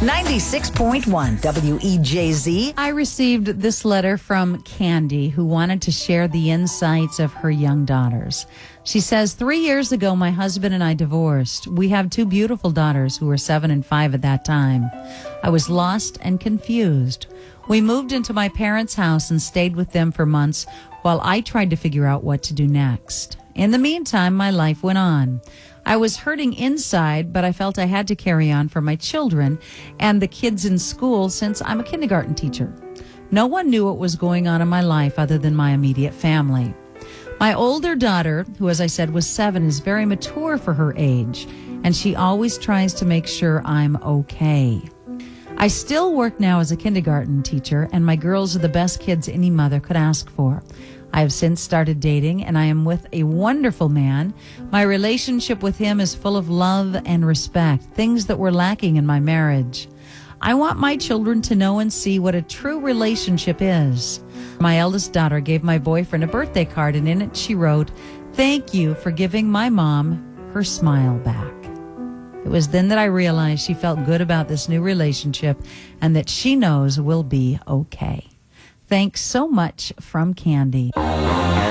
96.1 WEJZ. I received this letter from Candy, who wanted to share the insights of her young daughters. She says, 3 years ago, my husband and I divorced. We have two beautiful daughters who were 7 and 5 at that time. I was lost and confused. We moved into my parents' house and stayed with them for months while I tried to figure out what to do next. In the meantime, my life went on. I was hurting inside, but I felt I had to carry on for my children and the kids in school since I'm a kindergarten teacher. No one knew what was going on in my life other than my immediate family. My older daughter, who, as I said, was 7, is very mature for her age, and she always tries to make sure I'm okay. I still work now as a kindergarten teacher, and my girls are the best kids any mother could ask for. I have since started dating, and I am with a wonderful man. My relationship with him is full of love and respect, things that were lacking in my marriage. I want my children to know and see what a true relationship is. My eldest daughter gave my boyfriend a birthday card, and in it she wrote, "Thank you for giving my mom her smile back." It was then that I realized she felt good about this new relationship and that she knows we'll be okay. Thanks so much, from Candy.